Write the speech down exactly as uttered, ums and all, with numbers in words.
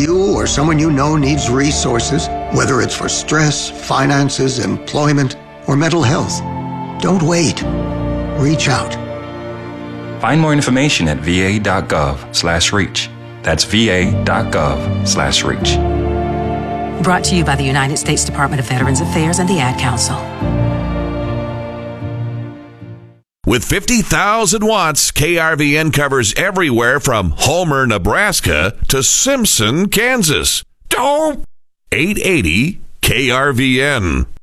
you or someone you know needs resources, whether it's for stress, finances, employment, or mental health, don't wait. Reach out. Find more information at va.gov slash reach. That's va.gov slash reach. Brought to you by the United States Department of Veterans Affairs and the Ad Council. With fifty thousand watts, K R V N covers everywhere from Homer, Nebraska to Simpson, Kansas. Dope! eight eighty K R V N.